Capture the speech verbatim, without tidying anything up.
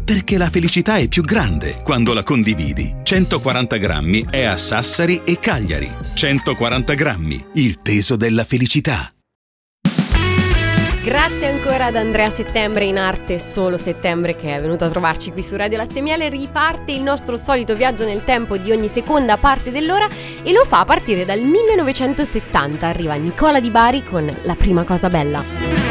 Perché la felicità è più grande quando la condividi. centoquaranta grammi è a Sassari e Cagliari. centoquaranta grammi, il peso della felicità. Grazie ancora ad Andrea Settembre, in arte Solo Settembre, che è venuto a trovarci qui su Radio Latte Miele. Riparte il nostro solito viaggio nel tempo di ogni seconda parte dell'ora e lo fa a partire dal millenovecentosettanta. Arriva Nicola Di Bari con La prima cosa bella.